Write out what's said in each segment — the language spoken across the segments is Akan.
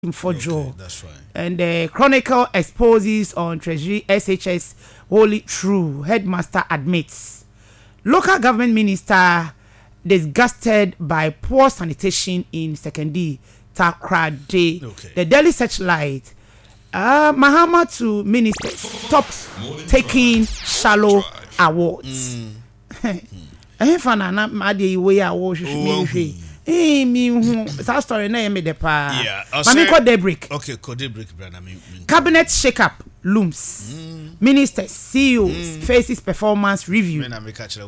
for Joe. Okay, that's right. And the Chronicle exposes on Treasury SHS wholly true. Headmaster admits. Local government minister disgusted by poor sanitation in Sekondi Takrade. Okay. The Daily Searchlight. Mahama to ministers stop taking shallow awards. Fana madi way awo hwehwe. That story na me de pa. Yeah. Mami ko Debrick. Okay, ko Debrick brother. Cabinet shake-up looms. Ministers, CEOs faces performance review. The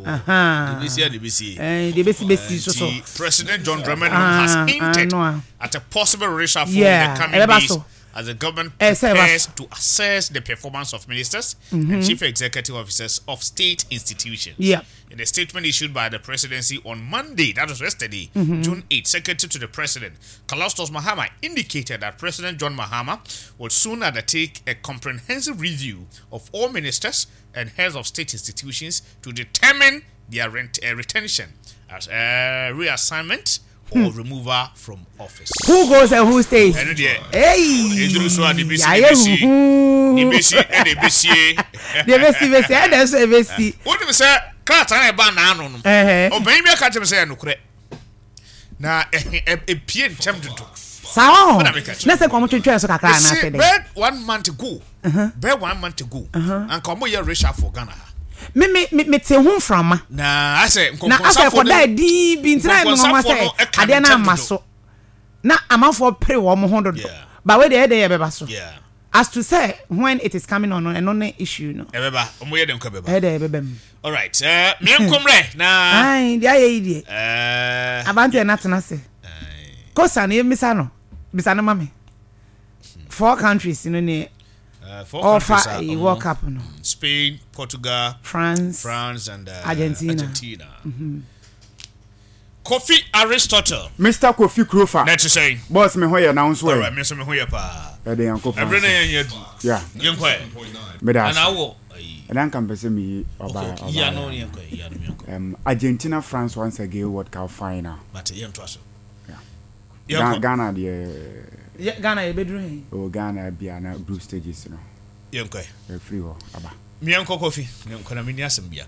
President John Dramani has hinted at a possible reshuffle in the coming days as the government prepares to assess the performance of ministers and chief executive officers of state institutions. Yeah. In a statement issued by the presidency on Monday, that was yesterday, June 8, Secretary to the President, Callistus Mahama, indicated that President John Mahama will soon undertake a comprehensive review of all ministers and heads of state institutions to determine their retention as a reassignment or remover from office. Who goes and who stays? Hey! What do you say? Kata ba na no no. Oban bi aka teme say enukure. Na epie ntem dodo. Sawo. Na se komo twetwe so kakra na se de. Bed 1 month ago. Bed 1 month ago. And komo ye reshuffle Ghana. Me te hu frama. Na ase nkonkonsa for da di bi ntrai me ngoma se ade na amaso. Na amafo pre wo mo hondo. Ba we de ye beba so. Yeah. As to say when it is coming on and on the issue no. Ebeba, omo ye dem ko beba. Ebebem. All right. Me enkomre na. Ai, dia ye die. Abante na tena se. Kosa na emisa no. Bisa na mame. 4 countries no ne 4 countries are World Cup no. Spain, Portugal, France and Argentina. Kofi Aristotle. Mr. Kofi Krofa. Let's say. Boss me hoye na unso. All right, me so me hoye pa. Ede yanko pa. Ebrene yen yeah. Yenkwa. Me da. Na wo. Edan kan pese mi oba. Ya no yenkwa. Argentina France once again World Cup final. But yen to aso. Yeah. Ghana de Ghana e bedru hen. O Ghana bia na group stages no. Yenkwa. E free ho aba. Me yanko Kofi. Yenkwa na me ni asem bia.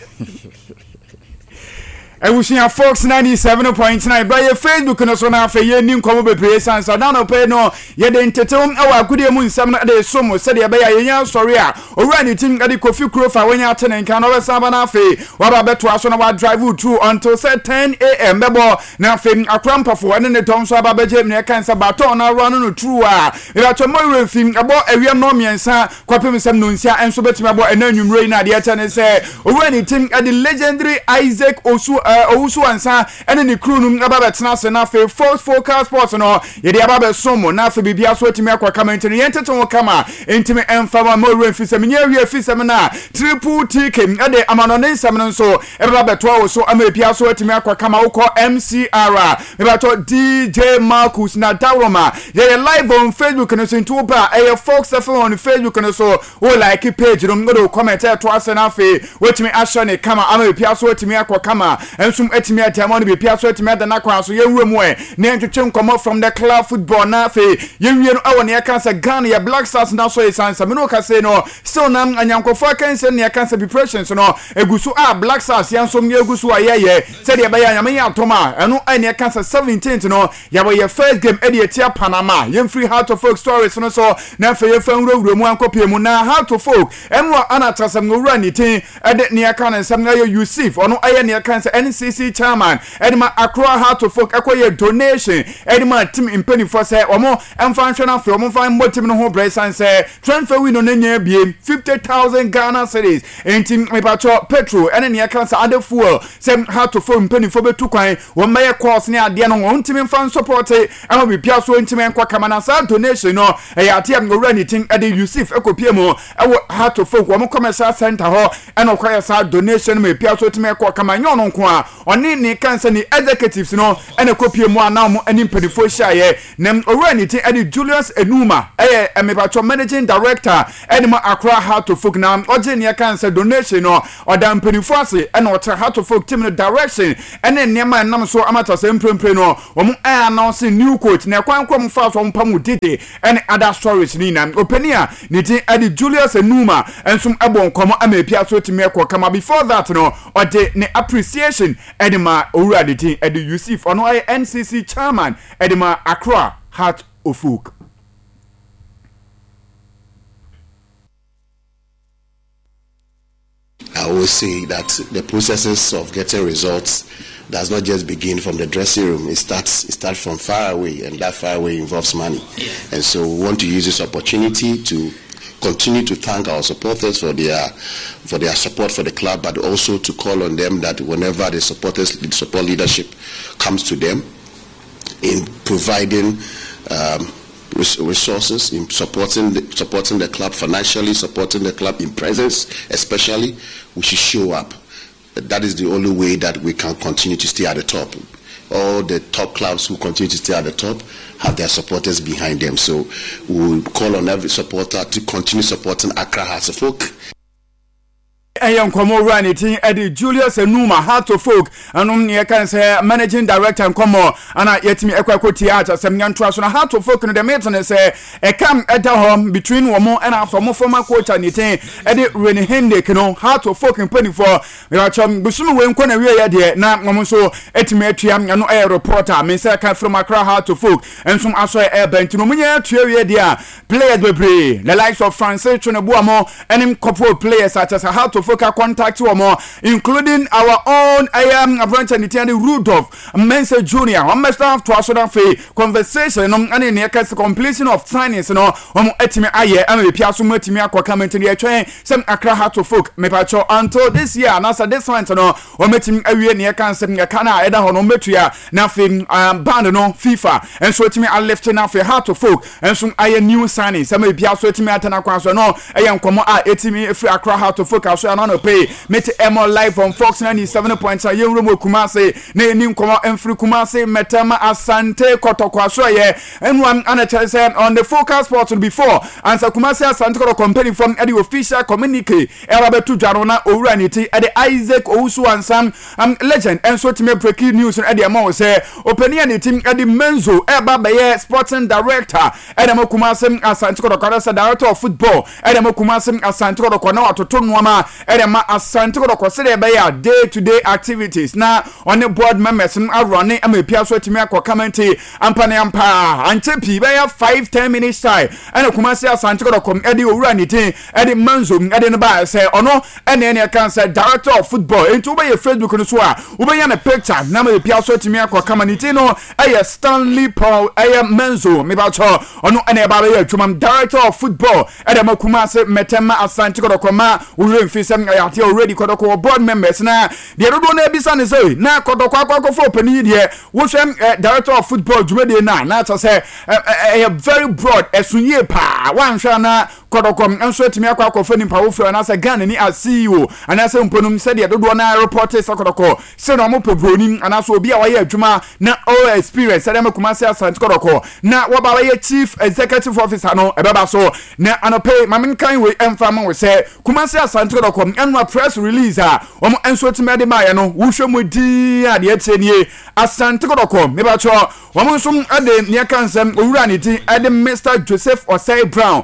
Ewusia Fox 97.9 by your Facebook no so na afa ye ni nkomo bebre sansa na no pe no ye de ntetem awa akudie mu nsam na de somo se de be ya ye nya story a owura ni tim ade Kofi Krofa wanya atene nka no be saba na afa wa ba beto aso na wa drive through until say 10 am bebo na afa akrampafo ene ne tom so aba beje ne kan sa baton na run no true a e ba to mo refim abo awia no miensa kwapem sam no nsia enso betimi abo enanwumre na de atene se owura ni tim ade legendary Isaac Osu Owusu ansa ene ni crew num aba betena se na fe focus sports no ye de aba be somo na fe bibia so atimi akwa kama ntini yentete wo kama ntimi emfama mo refisa menye wi afisa me na triple TK ade amanone nsam no so eba beto wo so ama bibia so atimi akwa kama wo ko MCR eba to DJ Marcus na Dawroma ye live on Facebook no so ntu ba e Fox FM on Facebook no so wo like page no ngo comment to ase na fe wetimi asho ne kama ama bibia so atimi akwa kama ensum etimi atama no bepia so etimi ada na kwa so yewuram e ne ntwetwe nkomo from the club football na fe yewie no awo ne yakansa Ghana ya Black Stars na so esansa me no ka say no still nam anyankofo akanse ne yakansa preparations no egusu Black Stars yansom egusu ayeye se de be ya nyame ya atoma eno ne yakansa 17th no ya bo ye first game e de etia Panama yem free Heart of Folk stories no so na fe ye fan wurawuramu ankopie na Heart of Folk enwo anatasam no wura ni tin e de ne yakansa sam na ye Yusuf ono aye ne yakansa NCC chairman edima Accra Heart of Folk ekoye donation edima team impeni for say omo emfa na fe omo fa motim no ho bresan say transfer we no nya biem 50,000 Ghana cedis entim me pacho petrol ene ne cancer other fuel say Heart of Folk impeni for betu kwan wo maye course ne ade no ontimi fan support ama bibia so ontimi enkwa kama na sa donation no e ya tia ngo rani tin ade Yusuf ekopie mo ewo Heart of Folk omo commercial center ho eno kwa sa donation me bibia so ontimi ekwa kama nyono nko a a ɔne ne kansa ne executives no ene kopie mu ana mo ani mpanifo hyaye na owura ne tin ade Julius Enuma emepacho managing director ene mo Accra Heart of Folk na oje ne kansa donation no oda mpanifo ase ene otra Heart of Folk team no direction ene nneema nam so amata se mprempre no omo announce new coach na kwankwam fa so mpamu dede ene other stories ni na openia ne tin ade Julius Enuma ensum ebon komo amepia so timi ekọ kama before that no ode ne appreciation ene ma owura de tin ade Yusuf ono NCC chairman ene ma Accra Heart of Folk. I always say that the processes of getting results does not just begin from the dressing room. It starts from far away, and that far away involves money. And so we want to use this opportunity to continue to thank our supporters for their support for the club, but also to call on them that whenever the support leadership comes to them in providing resources, in supporting the club financially, supporting the club in presence, especially, we should show up. That is the only way that we can continue to stay at the top. All the top clubs who continue to stay at the top have their supporters behind them. So we will call on every supporter to continue supporting Accra Heart of Folk. Ayan komo ranity Eddie Julius Enuma Heart of Folk anum ne kan say managing director komo ana yetimi ekwako theater semnyantoa so na Heart of Folk no the meeting say e kam eda home between womo and from former coach anything Eddie Rene Hendek no Heart of Folk mpani for me wachom busumi we nkona wie ye de na womo so etimi atua no air reporter me say kan from Accra Heart of Folk ensum aso e bent no munya atua wie de a players bebre the likes of Francis Chonebuamo enim couple players such as Heart of Folk contact more, including our own branch and Itiani Rudolph Mensa Jr. On my staff to Asodan Fee conversation on any near completion of signings etime aye and Piasu Metimia coming to the train some Accra Heart of Folk mepacho until this year and after this one no or meeting away near cancer kana eda hono metria nothing band no FIFA and so etime I left now for Heart of Folk and some aye new signings some Piasu etime atana kwanso no aye nkomo a etime free Accra Heart of Folk aso no pay met Emo live from Fox 97.5 Yewromo Kumase ne nim komo enfri Kumase metama Asante Kotokwaso ye enwan anatelse on the Focus Sports before answer Kumase Asante Kotoko company from the official communique erabetu jarona owuraniti e the Isaac Owusu ansam legend and so to me breaking news and the amount say opinion team e the Menzo eba be sporting director e the Kumase Asante Kotoko director of football e the Kumase Asante Kotoko na watoto nwama ma Asante Kotoko be ya day-to-day activities na on the board members are running amepia so timi akokamenti ampane ampa antepi be ya 5-10 minutes time and Kumase Asante Kotoko edi owura ni tin edi Manzo edi no ba say ono ene ne kan say director of football into be your Facebook no so a wo be ya na picture na amepia so timi akokamenti no Stanley Paul Manzo me ba cho ono ene ba be ya twam director of football edi ma Kumase metema Asante Kotoko ma wo refisem ati already Kotoko board members na the rodo na ebisa ne say na Kotoko akwa for pani de wo hwem director of football dwumade na to say a very broad esunye pa wan hwa na Kotoko enso etimi akwa for nimpa wo fro na say Ghana ni as CEO ana say mponum say the rodo na report say Kotoko say no mo pobroni ana so obi a waye adwuma na all experience say dem Kumase Asante Kotoko na wo ba waye chief executive officer no ebeba so na anope mamin kan we emfa ma we say Kumase Asante Kotoko enwa press release omo enso timede maye no wo hwemu di ade etenie Asante Kotoko me ba cho omo nsum ade ne kansem owura ne ti ade Mr Joseph Osei Brown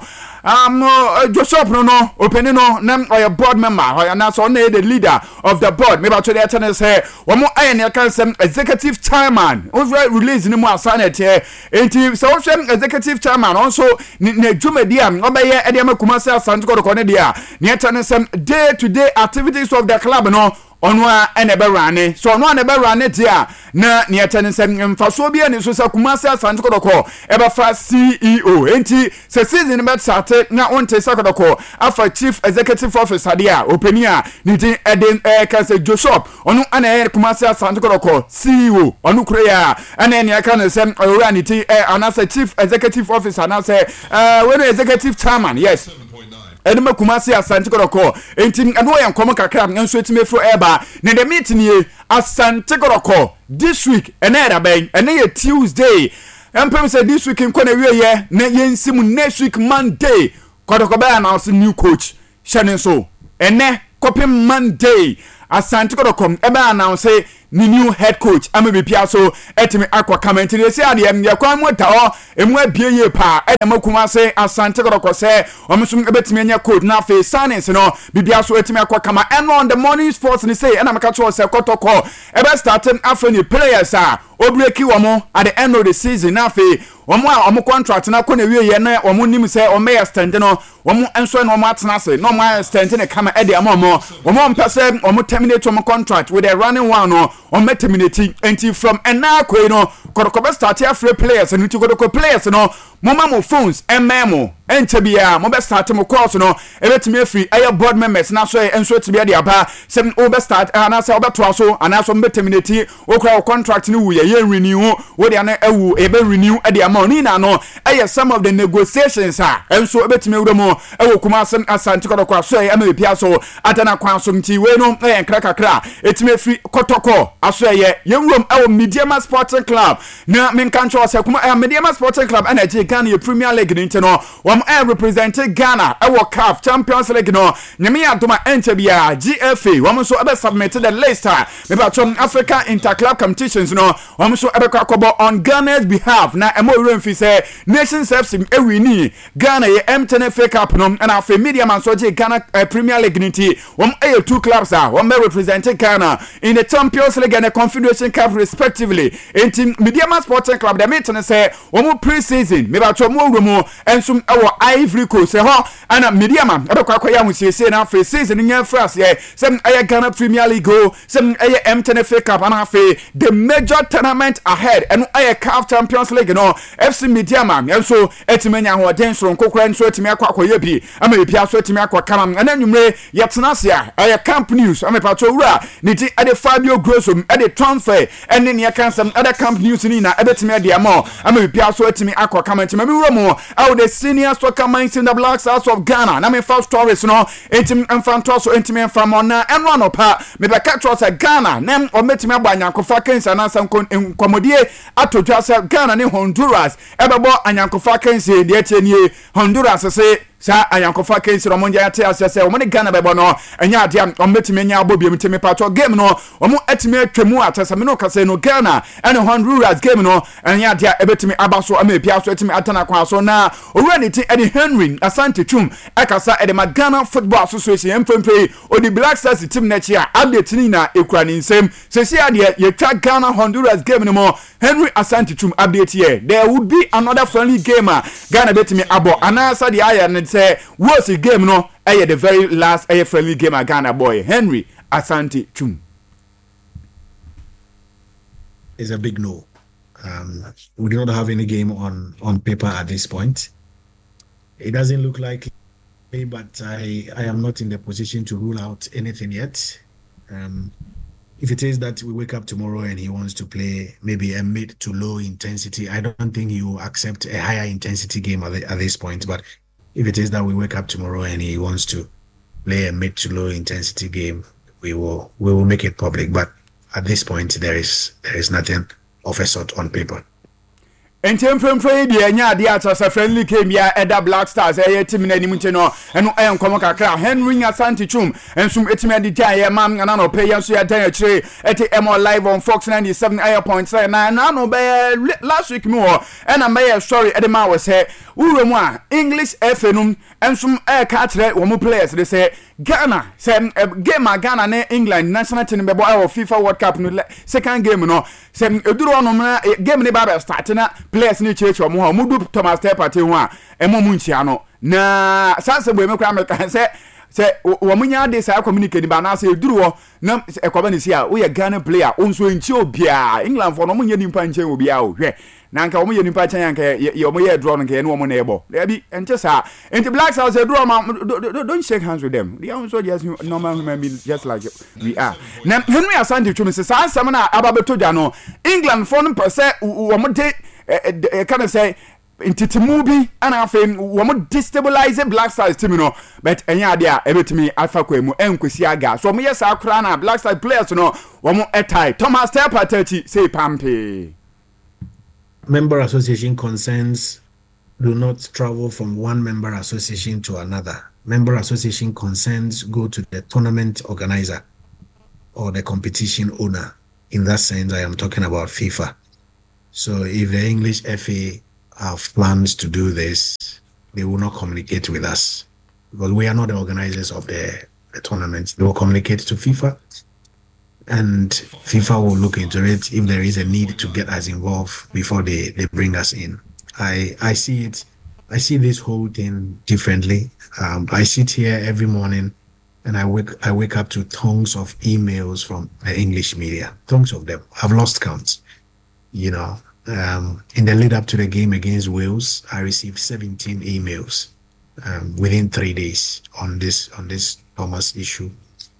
Joseph no open no nam or board member or na so na the leader of the board me ba cho the tennis here omo aye ne kansem executive chairman over release ni mo asanet here enti so hwem executive chairman also ne dwumadi am obeye ade ma Kumase Asante Kotoko ne dia ne tennis day to day activities of the club no onwa enebe rane so onwa enebe rane dia na ne yetensem mfaso bia ne so sa Kumase Asante Kotoko eba fa CEO enti se season bet sate na onte sa Kotoko afa chief executive officer dia openia ni tin eden ka se Joseph onu ana Kumase Asante Kotoko CEO onu kreya ana ne ka ne sem owura ni tin anasa chief executive officer na say when executive chairman yes enema Kumasi Asante Kotoko enti eno ye nkomo kakra nso etime fro eba na the meeting ye Asante Kotoko this week enera ben ene ye Tuesday empem say this week nkona wie ye na yensim next week Monday Kotoko be announce new coach shane so ene kopim Monday Asante Kotoko ebe announce ni new head coach amabe pia so etimi akwa comment ni se ade em yakwan mota o emu abie ye pa edema Kumase Asante Kotoko se omsum ebetimi anya coach na fe Sanis no bibia so etimi akwa kama and on the morning sports ni say na maka to se Kotoko ebe starting afeni players obreki womo at the end of the season na fe womo contract na kona wie ye na womo nim se o may stand no womo enso na womo atena se no my stand na kama ede amomo womo mpese womo terminate womo contract with a running one no on terminate enti from enakwe no Kotoko start free players and Kotoko players no mama mo phones emmemo ente bia mo be start mo course no ebetime free aye board members na so enso tibia dia ba sem o be start na say obeto so ana so be terminate okra contract ni wuye ye renew wo dia na ewu ebe renew e dia ma ni na no aye some of the negotiations enso ebetime wuro mo ewo Kumase Asante Kotoko so e ma bia so atana kwan so nti we no e nkra etime free Kotoko aso ye wurom ewo Mediama Sporting Club na menkancho se kuma Mediama Sporting Club ana je Ghana Premier League nti no wam represented Ghana ewo CAF Champions League no nyame adoma entebia GFA wam so ebe submitted the list me ba from Africa Interclub competitions no wam so ebe kwakobo on Ghana's behalf na emo remfi say Nations FC ewini Ghana ye M10 FA Cup no and afa Mediama so je Ghana Premier League nti wam two clubs wam represented Ghana in the Champions League and the Confederation Cup respectively enti Mediama Sporting Club the meeting say wam pre-season me ba to mo rumo ensum ewo Ivory Coast ho ana Mediama ebekwa ya musiesie na afa season nya France ye sem aya Ghana Premier League go sem aya M10 FA Cup ana afa the major tournament ahead and aya CAF Champions League no FC Mediama enso etimenya ho den so nkokora enso etimi akwa bi ama bia so etimi akwa kama ana nwumre yetena se aya Camp News ama pato wura niti ade Fabio Grosso ade transfer ene ne yakan ade Camp News ni na ebetimi ade ama ama bia so etimi akwa kama etimi wura mo the senior soccer minds in the Black Stars of Ghana na me first stories no entim enfanto so entim enfamona enro anopa me be catch us Ghana na o metimi abanyankofa kensa na san komodie atodwa se Ghana ne Honduras ebebo anyankofa kensa de etienie Honduras se sa ayankofa kensi ro monja yate asese o mo ne Ghana bebo no enya ade o metime nya abobiem teme pato game no o mo etime atwemu atasa me no kase no Ghana and Honduras game no enya ade ebetime abaso amepia so etime atana kwa so na oranity Eddie Henry Asante Chum ekasa Ede Ghana Football Association empempe o the Black Stars team na chi a update ni na ekura ni nsem sesi ade ye twa Ghana Honduras game no mo Henry Asante Chum update here there would be another friendly game Ghana betime abo anasa de aya say what's the game no the very last friendly game at Ghana boy Henry Asante Chum. Is a big no. We do not have any game on paper at this point. It doesn't look like it, but I am not in the position to rule out anything yet. If it is that we wake up tomorrow and he wants to play maybe a mid to low intensity, I don't think he will accept a higher intensity game at this point. But if it is that we wake up tomorrow and he wants to play a mid to low intensity game, we will make it public. But at this point, there is nothing of a sort on paper. And temporary the nya dia atasa friendly game ya Eda Black Stars team na nim no eno enkomo kakra Henry Asante Chum ensum etime de dia ye man na no pay so ya dan akire eti emo live on Fox 97.9 na no be last week me ho ena me story edema was say uremu a English FNum ensum ka kire wo mo players they say Ghana say game Ghana na England national team be boy FIFA World Cup no second game no say eduro no game ne ba start na players ni church omo ha mudu Thomas Tepate ho a emo munchia no na sanse bo emekwa America se wo munya de sa communicate ba na se eduru ho na ekoba ne si a wo ye Ghana player onso enchi obia England for no munya nimpa nche obia o hwe na nka wo munya nimpa chan yanka ye wo ye draw no ke ne wo mo na ebo bi enche sa enti Black Stars eduru ma don't shake hands with them they are so just normal human beings just like we are na Henry Asante Chum se sa ansam na ababeto dwa no England for no per se wo mo de can I say intitimu bi ana afei wɔn destabilize Black Stars team no but ɛnyɛ ade a ɛbɛtumi afa kwa mu ɛnkwesi aga so wɔn yɛ saa kora na Black Stars players no wɔn ɛtae Thomas Tepatachi say pampe. Member association concerns do not travel from one member association to another. Member association concerns go to the tournament organizer or the competition owner. In that sense, I am talking about FIFA. So if the English FA have plans to do this, they will not communicate with us because we are not the organizers of the tournament. They will communicate to FIFA, and FIFA will look into it if there is a need to get us involved before they bring us in. I see this whole thing differently. I sit here every morning and I wake up to tons of emails from the English media, tons of them. I've lost count. You know, in the lead up to the game against Wales, I received 17 emails within 3 days on this Thomas issue.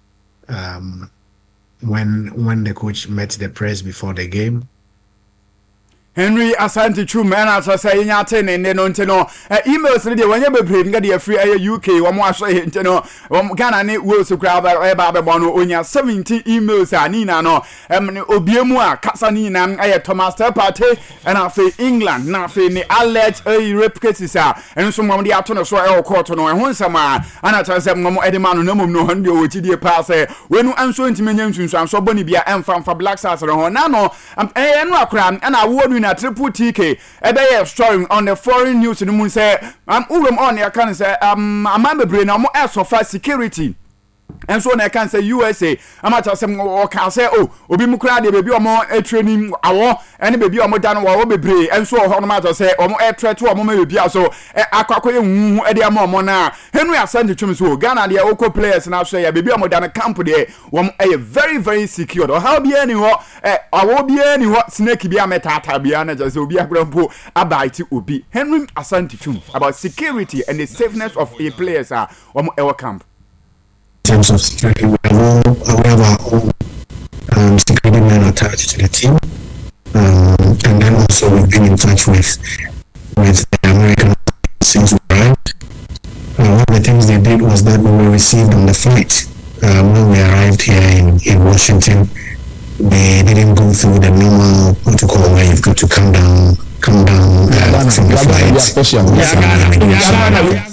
When the coach met the press before the game, Henry Asante Chum and as I say in Yaten and then on Teno emails ready when you bring the free UK one more say Teno Ghana will to grab Bono Onya 17 emails Nina no Obiemua Casanina I Thomas Tepate and I say England na fe ni alert replicates and some of the afternoon so I court no and once sama and I tell them no Edemano no no hundi o ti pass when you answer into mention so boni bia emfam for Black Stars no no and I would triple TK ebeye story on the foreign news no mun say urum on ya kan say amambebre na mo air security and so na kan say USA amata sem o kan say obi mu kra de bebi omo training awo ene bebi omo dan wo bebre and so ho no mata say omo air threat omo ma bebi aso akwakoye hu e de am omo na Henry Asante Twum so Ghana de oko players na so ya bebi omo dan camp de wo very very secured or how be any ho awo bi any ho snake bi ametata bi na just obi akrampo abaiti obi Henry Asante Twum about security and the safeness of the players omo e camp. In terms of security, we have our own security men attached to the team, and then also we've been in touch with the American since we arrived. One of the things they did was that we were received on the flight. When we arrived here in Washington, they didn't go through the normal protocol where you've got to come down from the flight.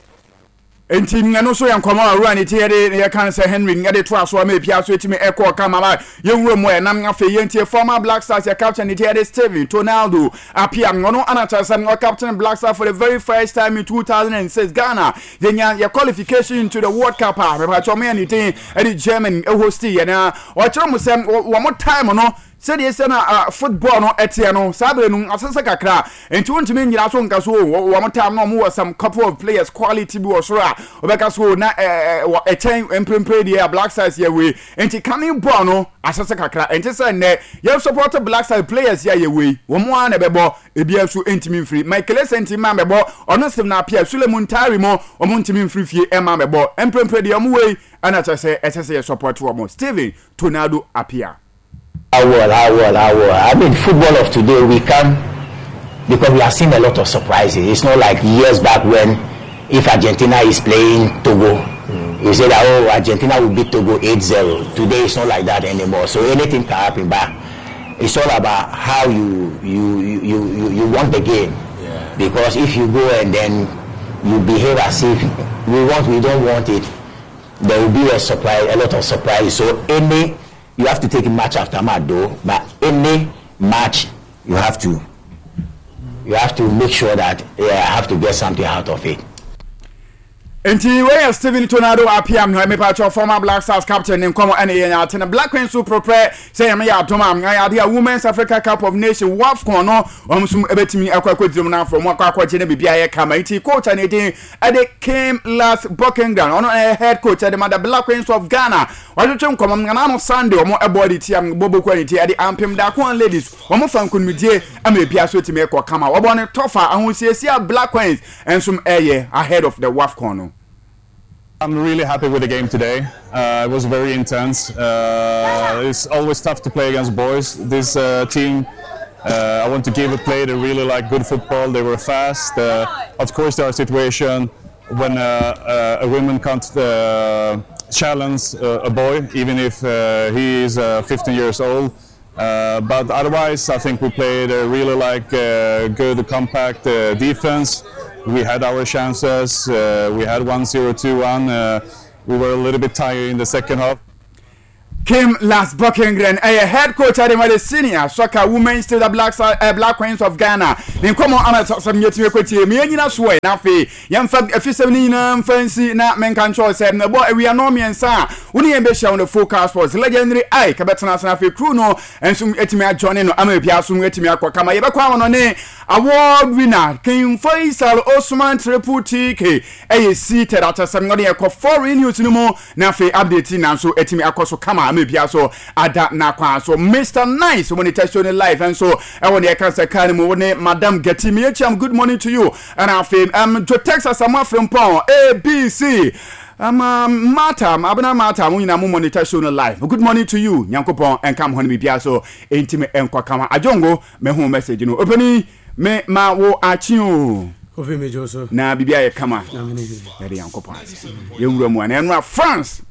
Enti ngano so yankoma awura ne tiede ye kan say Henry ngade to aso ma pia so etimi ekọ kama ba ye nwura mo enam afa ye ntie former Black Stars ya captain ne tiede Steven Ronaldo apia ngono anacha sam captain Black Stars for the very first time in 2006 Ghana ye qualification into the World Cup ba cho me anything e Germany e host ye na o kire mo sem wo mo time no said yes na football no etie no sabe no asese kakra enti wontimi nyira so nka so wo mo time no mo some couple of players quality bi wo so a obeka so na echen empempe dia Black Stars ye we enti coming ball no asese kakra enti say ne ye support Black Stars players ya ye we wo mo an bebo ebia so entimi mfiri Michael Essenti ma bebo ono sim na apia Suleiman Tari mo omo ntimi mfiri fie e ma bebo empempe dia mo we ana say ye support wo mo Steven Ronaldo apia. I will. I mean, football of today, we can, because we have seen a lot of surprises. It's not like years back when, if Argentina is playing Togo, you say that, Argentina will beat Togo 8-0. Today, it's not like that anymore. So anything can happen, but it's all about how you want the game. Yeah. Because if you go and then you behave as if we don't want it, there will be a lot of surprises. So you have to take match after match though, but any match you have to make sure that I have to get something out of it. Enti we Steven Ronaldo apia me pa cho former Black Stars captain in come any nya ten Black Queen so prepare say me ya doma ya de Women's Africa Cup of Nations WAFCON no omsum ebetimi akwakwadirum na from akwakwagye na bibia ye kama enti coach and dey came last Buckingham ono head coach the Mother Black Queens of Ghana wadwetwe nkom ngana no Sunday omo ebody tiam bobo kwani ade ampem da kon ladies omo fankunumidie ama bia so timi ekọ kama obone tofa ahosiesia Black Queens ensum ahead of the WAFCON no. I'm really happy with the game today. It was very intense. It's always tough to play against boys. This team I want to give a play that really like good football. They were fast. Of course, there are situations when a woman can't challenge a boy, even if he is 15 years old. But otherwise, I think we played really like good, compact defense. We had our chances. We had 1-0, 2-1. We were a little bit tired in the second half. Kim Lars Bokengren, head coach at the senior soccer women's to the Black Queens of Ghana. Then come on, I'm some yet to equity. Me and you swear now, young fab, if you fancy, not men control, said, no boy, we are no me and sa. Only a bit on the forecast was legendary I, Cabetana Snafi Kruno, and soon Etimia Johnny, no Amapia, soon Etimia Kwakama, Yabakwa on a award winner, King Faisal Osman Treputiki, a seated at somebody a foreign news no more, Nafi updating and so Etimia Koso Kama. Maybe also adapt na kwa so Mr. Nice when it tells you life and so I want to cancer carnival when Madam Getimi good morning to you and I feel to Texas I'm from Pon ABC Matam abana Matam we na monitor show live good morning to you Nyankopon and come home be so intimate and kwakama ajongo me home message no opening me ma wo achiu Kofi Mejoso na bibia ye kama na me Nyankopon ye wura mu na enwa France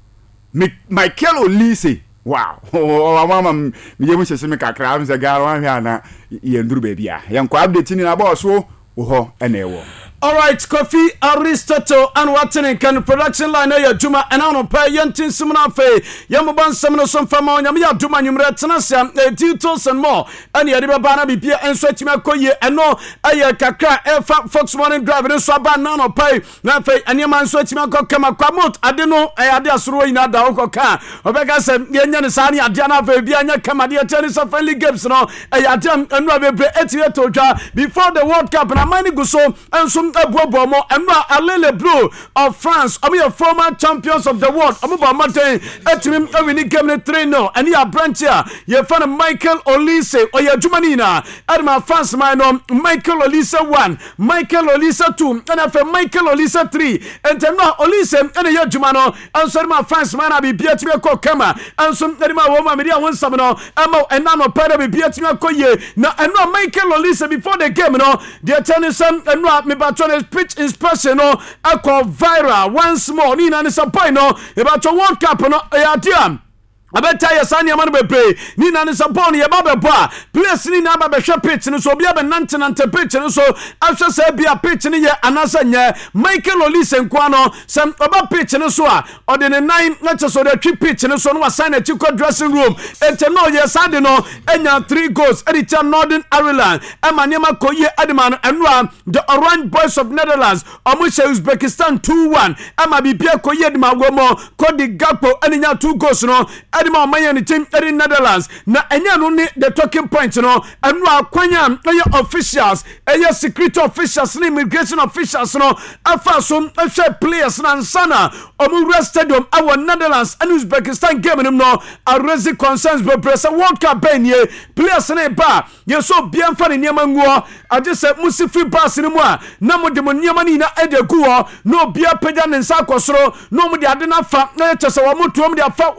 Michael Olise wow mama me yemu sese me kakra am se garo an hwa na ye nduru ba bia ye nkwa update ni na boss wo ho ene ewo. All right, Kofi Aristotle and Watson can production line ya Juma and on pay yentin simna fe yamuban samno som fama nyamya Juma nyumre tenasa titles and more and ya riba bana bibia and swetch me akoye eno aya kakra efa Fox Morning Drive no so ba na no pay na fe anyama swetch me akokama kwamot ade no ade asoro ina da okoka obeka se yenya ne sani ade na fe bia nya kama de tennis of friendly games no aya ade enu abebre etie toja before the World Cup na mani guso and some Bobo and Alele Blue of France. I mean, former champions of the world. I'm about Martin. At him, we need game 3-0. And you are branch here. You found Michael Olise or your Jumanina. At my France, my name, Michael Olise 1, Michael Olise 2, and after Michael Olise 3. And then now Olise and your Jumano. And so my France man, I be beat me a cockama. And some my woman, media one summoner. And now Pada be beat me a coye. Now, and now Michael Olise before the game, no, they're telling some and not me about pitch inspection no echo viral once more ni na some point no about your World Cup no ya abeta ya sani amanu bebre ni na ne support ye ba beboa place ni na ba behwe pitch no so bia be nante pitch no so ahwe se bia pitch ni ye anasa nye Michael Olise nkwa no sem oba pitch no so a ode ne nine na cheso de twi pitch no so no assign a chiko dressing room ente no ye sade no enya 3 goals editor Northern Ireland emanyema koye adman enwa the Orange Boys of Netherlands omushe Uzbekistan 2-1 ema bibia koye adman gomo Cody Gakpo enya 2 goals no Adima Mayan team in Netherlands na enya no ni the talking point no enu akwanya enya officials enya security officials ni immigration officials no afa so ehwe players na nsana omura stadium our Netherlands and Uzbekistan game no a raise concerns be press World Cup ben ye players na ba ye so biamfa ne niam nguo age se musifi pass ni mu a na mo de mo niam ni na edegu ho no bia pega ne nsa akosoro no mo de ade na fa na chese wo mo tuom de afa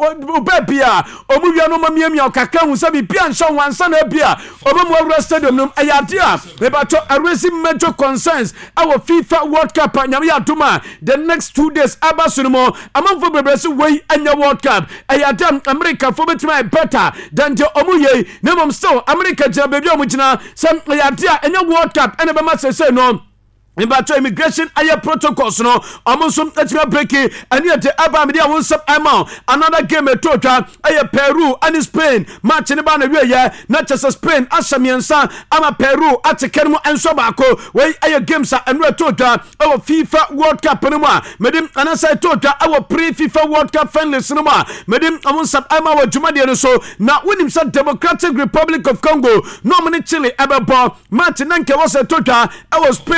bia omuwia no mamiamia okaka hu se bia nso wansa na bia obamu awura stadium no ayade a ebato aresi major concerns our FIFA World Cup nyame yadoma the next 2 days abasuno amamfo bebrese wey anya World Cup ayade America for betima better than the omuye nemom still America jina bebi omugina sem ayade a anya World Cup ene bema sese no Imbato immigration aye protocols no amusum etima breaki and yet aba media won sub amount another game etotwa aye Peru and Spain match ne ba na wiye na chese Spain asamiensa ama Peru atekermu enso baako we aye games anu etotwa our FIFA World Cup no ma medim anasa etotwa our pre FIFA World Cup finals no ma medim amun sub ama wa jumade no so na wonim sa Democratic Republic of Congo no mani Chile ebebo match nanke was etotwa our Spain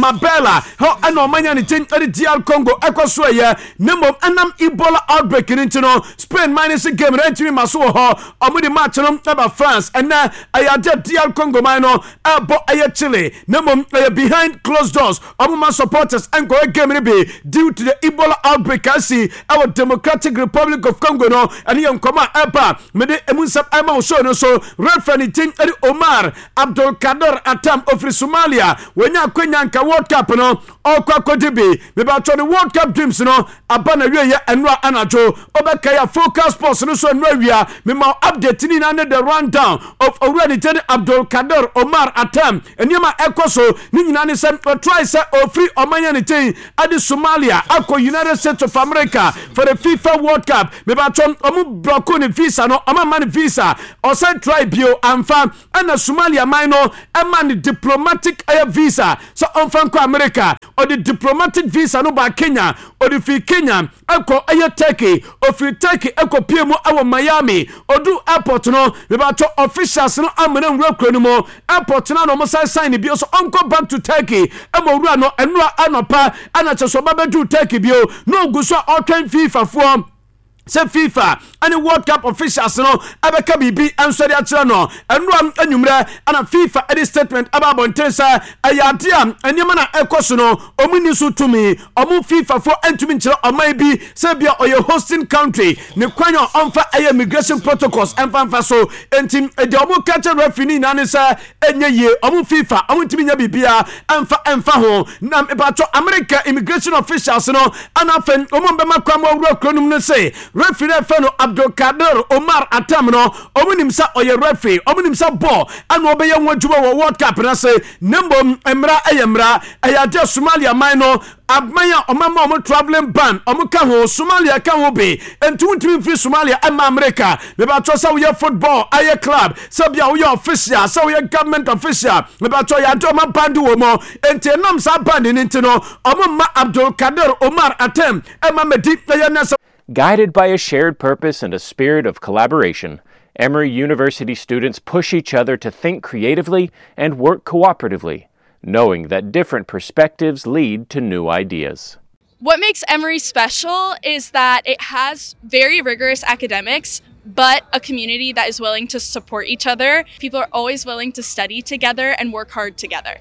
Mabela ho ana omanya ne tin DR Congo ekoso ye nemom anam Ebola outbreak in no Spain minus game rentimi maso ho omudi match no aba France and na ayade DR Congo mino abo aye Chile nemom behind closed doors omuma supporters and go game be due to the Ebola outbreak asi our Democratic Republic of Congo no and yam koma eba mede emunsap ama show no so referee tin Omar Abdul Kader Atam of Somalia wenya kwenya nka World Cup no okwakodebe me ba to the World Cup dreams no abana wie ya enwa anajo obeka ya focus sports no so enwa wia me ma update ni na the rundown of already ten Abdul Kader Omar Atam enyama ekoso ni nyina ne sem try say ofri omanya ne tin ade Somalia akọ United States of America for the FIFA World Cup me ba to omu blocko ne visa no omama ne visa o say try bio amfa and Somalia minor a man diplomatic air visa so on Franco America or the diplomatic visa no ba Kenya or the free Kenya eko air Turkey or free Turkey eko PMO our Miami or do airport no about officials no amene work no mo airport no mo sign bio so onko back to Turkey e mo wura no enura anopa anache so ba do Turkey bio no go so all train FIFA for say FIFA and the World Cup officials no abeka bibi ansori akira no enro anyumre ana FIFA edit statement about Bontensa ayadia anyama na ekoso no omuni so tumi omu FIFA for entumi nkire omai bi say bia oye hosting country ne kwanyo onfa aye immigration protocols emfa so entim de omu catch referee na ne sa enye ye omu FIFA omu ntimi nya bibia emfa ho na ebato America immigration officials no ana fen omu bema kwamo wura kronum no say referee fano Abdul Kader Omar Atam no omunim sa oye referee omunim sa ball ana obeye nwadwuma wo World Cup na say nembom emra ayemra ayade Somalia mino abmaya omama omo traveling ban omo ka ho Somalia ka ho be entuntumi free Somalia ama America me ba to sa we football aye club so bia we official so we government official me ba to ya do ma band wo mo entenam sa band ni ntino omo ma Abdul Kader Omar Atam ema medi ya na. Guided by a shared purpose and a spirit of collaboration, Emory University students push each other to think creatively and work cooperatively, knowing that different perspectives lead to new ideas. What makes Emory special is that it has very rigorous academics, but a community that is willing to support each other. People are always willing to study together and work hard together.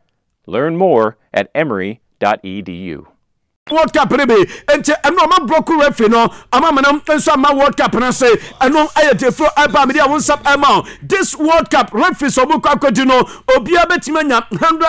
Learn more at emory.edu. World Cup rebe ente eno ma block referee no ama manam enso ma World Cup na say eno ayete fro aba media wonsap ama this World Cup referee so buko akodi no obia betimanya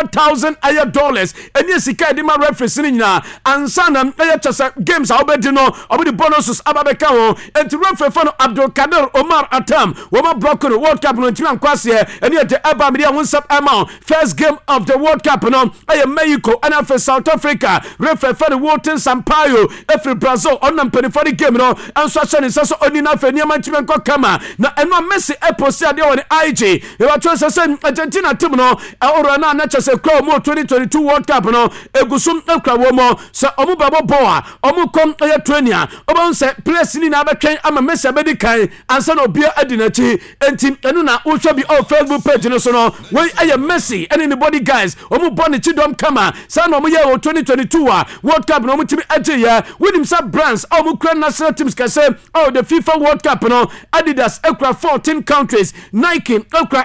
$100,000 eni sika di ma referee sin nyina ansa na ayetesa games a obedi no obedi bonuses ababeka ho ente referee fo no Abdul Kader Omar Atam wo ma block no World Cup no ntimi ankwase eni ete aba media wonsap ama first game of the World Cup no aye Mexico and for South Africa referee for the Walton Sampaio every Brazil on them penny for the game no and so and so only na fe niam ntimi nko kama na eno Messi epost ade on IG e wa to say Argentina team no oro na chese kwa mo 2022 World Cup no egusum ekwa wo mo se omu babo boa omu kom eye training obon se place ni na betwen ama Messi abedi kan ansa na obia adinachi enti enu na wo hwa bi on Facebook page no so no we eye Messi and anybody guys omu born chidom kama sa na omu ye 2022 World Cup no mutimi aje ya winim sa brands omu kra national teams ka say oh the FIFA World Cup no Adidas ekra 14 countries, Nike ekra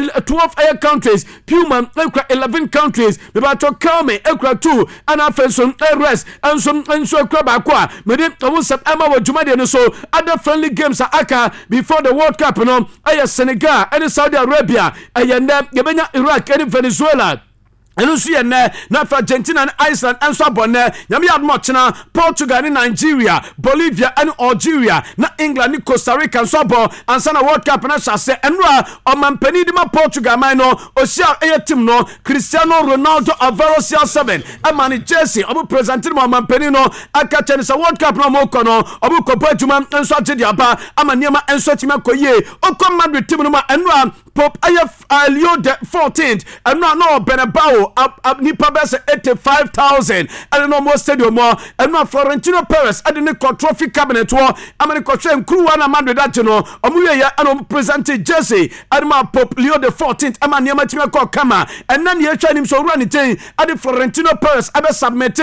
12 countries, Puma ekra 11 countries, me ba to Calme ekra 2 and afenson rest and some ekra ba kwa me de omu sap ama wo jumade no so other friendly games are aka before the World Cup no aya Senegal and Saudi Arabia ayenda gebenya Iraq and Venezuela. And you see, na Argentina and Iceland and so on. Yami Admochina, Portugal and Nigeria, Bolivia and Algeria, na England and Costa Rica and so on. And Sana World Cup and Ashase and Ra or Mampenidima Portugal, Mino, Osia Team no, Cristiano Ronaldo Avaro CR7, and Manny Jesse, Obu presented Mampenino, Akachanis World Cup no Mokono, Obu Kopajuman and Swati Diaba, Amaniama and Swatima Koye, Oko Madrid Timunuma and Ra. Pope Leo the 14th and no Benabao nipa bese 85,000 and no more stadium and no Florentino Perez and the trophy cabinet war America train crew and Madrid that you know omuye and presented Jersey and my Pope Leo the 14th and my chima call kama and then you try him so run it and the Florentino Perez abe submit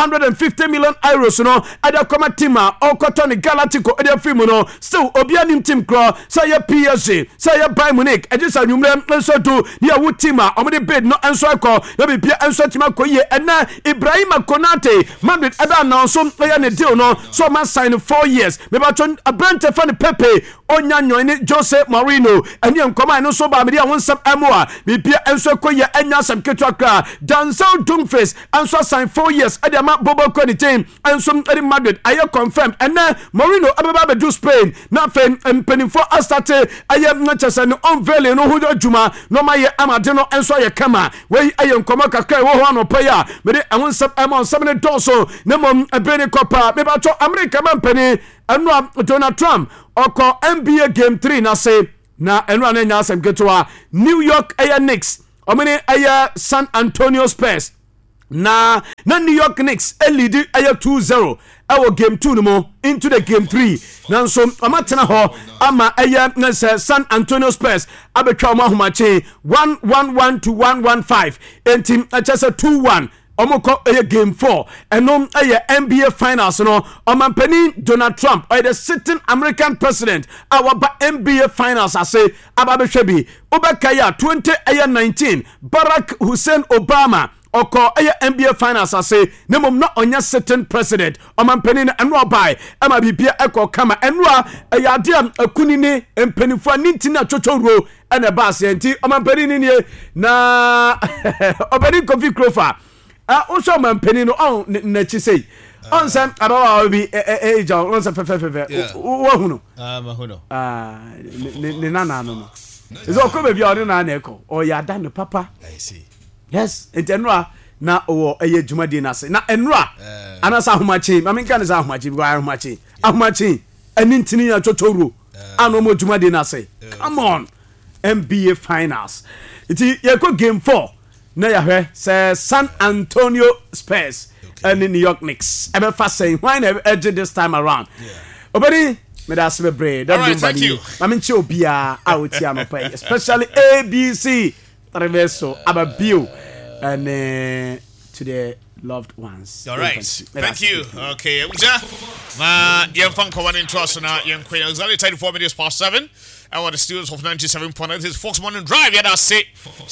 150 million euros no at the Comatima or Cotton Galactico at the film no still obianim team crow say PSG say Bayern Munich and just a number so do near wood teamer omede bid no enso call no be bia enso tima koye and na Ibrahima Konate Madrid ada now so player ne deal no so man sign 4 years me ba ton Abrante fan Pepe onyanyo ni Jose Mourinho and yem come no so ba me dia wonsam amoa be bia enso koye anya sam ketwakra Denzel Dumfries enso sign 4 years ade ma Bobo Konate enso ade Madrid aye confirmed and na Mourinho ababa be do Spain na fen empenifo astate aye Manchester no unveiling no hu juma no ma ye amade no enso ye kama we aye nkoma kakra wo ho no paya me de wonsam amon sam ne doso ne mom ebene kopa me ba to America man pani anu Donald Trump oko NBA game 3 na say na enu ananya asem ketwa New York Air Knicks omene aye San Antonio Spurs na New York Knicks lead aye 2-0 our game 2 no more into the game 3 now so amatena ho ama aye na San Antonio Spurs abetwa ma homache 1-1-1 to 1-1-5 and team achasa 2-1 omoko game 4 enom NBA finals no omampani Donald Trump the sitting American president our NBA finals ase ababehwebi obakaya 2019 Barack Hussein Obama oko NBA finals ase nemom na onya sitting president omampani na enro bai ama bibia eko kama enro ayade akunini empanifo anintina chochoro ene ba ase enti omampani ni na obani Kofi Crawford also man penny no on na chi say on sam abawa bi John on sam fe wo hunu mahuno ne nana no is o ko be bia o na na eko o ya da me papa I see yes entenua na o juma di na se na enura anasa ahomachi ma menka ne sa ahomachi bi ahomachi ani ntini ya chotoro ano mo juma di na se come on NBA finals iti ye ko game 4 na ya hwe say San Antonio Spurs and New York Knicks ebe fa saying why na edge this time around obedi me da sebe bread don't do bani ma menchi obia out here no pay especially ABC Traverso Ababio and to the loved ones. All right. Thank you. Okay. Uja. Ma yen fanko one in trust na yen kwen exactly 34 minutes past 7. Our the students of 97.9 is Fox Morning Drive. Yeah, that's it.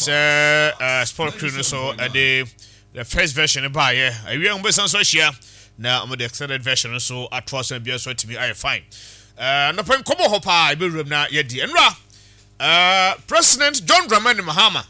So sport crew so the first version by yeah. We on business so here. Now I'm the extended version so at trust and be so to me I fine. No point komo hopa I be room na ye di enra. President John Dramani Mahama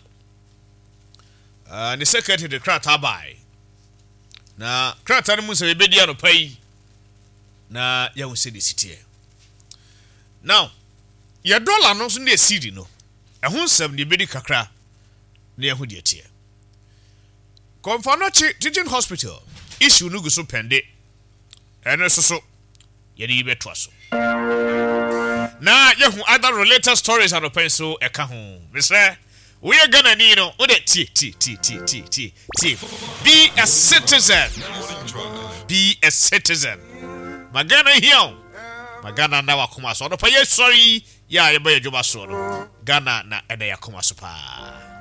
the secretary the krata by na krata no mu se be dia no pai na ya wo se the city now ya dollar no so na city no ehun sam de be di kakra na ya hu de tie Konfanochi Teaching Hospital issue no go so pende eno so ya di be to so na ya hu other related stories are open so e ka hu misre we are gonna need no o de t be a citizen magana here magana na wakoma so no pa ye sorry ya ye ba ye joba so no Ghana na ede yakoma so pa